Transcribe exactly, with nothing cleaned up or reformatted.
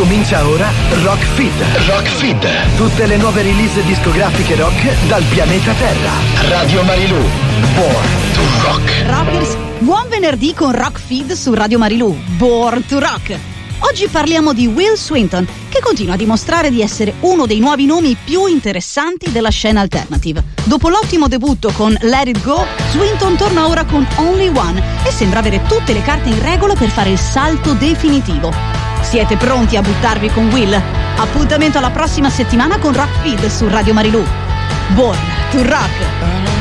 Comincia ora Rock Feed. Rock Feed. Tutte le nuove release discografiche rock dal pianeta Terra. Radio Marilù. Born to Rock. Rockers, buon venerdì con Rock Feed su Radio Marilù. Born to Rock. Oggi parliamo di Will Swinton, che continua a dimostrare di essere uno dei nuovi nomi più interessanti della scena alternative. Dopo l'ottimo debutto con Let It Go, Swinton torna ora con Only One e sembra avere tutte le carte in regola per fare il salto definitivo. Siete pronti a buttarvi con Will? Appuntamento alla prossima settimana con Rock Feed su Radio Marilù. Born to Rock.